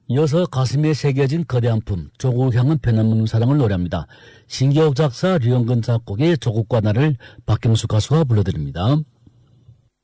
이어서 가슴에 새겨진 거대한 품, 조국을 향한 변함없는 사랑을 노래합니다. 신기옥 작사, 류영근 작곡의 조국과 나를 박경수 가수가 불러드립니다.